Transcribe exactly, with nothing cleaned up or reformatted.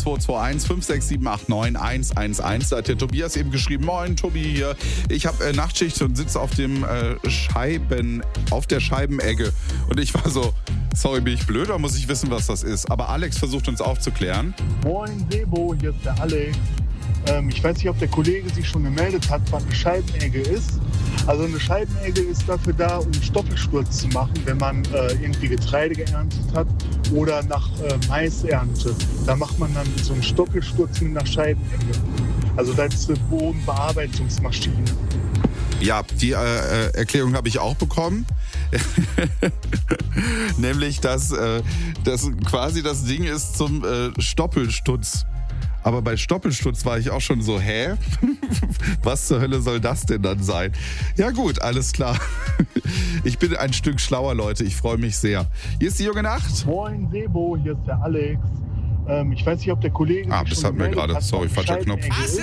zwei zwei eins fünf sechs sieben acht neun eins eins eins. Da hat der Tobias eben geschrieben, moin Tobi hier. Ich habe äh, Nachtschicht und sitze auf dem äh, Scheiben, auf der Scheibenegge. Und ich war so, sorry, bin ich blöd oder muss ich wissen, was das ist? Aber Alex versucht uns aufzuklären. Moin Sebo, hier ist der Alex. Ähm, ich weiß nicht, ob der Kollege sich schon gemeldet hat, was eine Scheibenegge ist. Also eine Scheibenegge ist dafür da, um Stoppelsturz zu machen, wenn man äh, irgendwie Getreide geerntet hat oder nach äh, Maisernte. Da macht man dann so einen Stoppelsturz mit einer Scheibenegge. Also das ist eine Bodenbearbeitungsmaschine. Ja, die äh, Erklärung habe ich auch bekommen. Nämlich, dass äh, das quasi das Ding ist zum äh, Stoppelstutz. Aber bei Stoppelstutz war ich auch schon so, hä? Was zur Hölle soll das denn dann sein? Ja gut, alles klar. Ich bin ein Stück schlauer, Leute. Ich freue mich sehr. Hier ist die junge Nacht. Moin Sebo, hier ist der Alex. Ähm, ich weiß nicht, ob der Kollege Ah, sich das schon hatten wir gemeldet gerade. hat, Sorry, was falscher eine Knopf. Scheibenegge ist.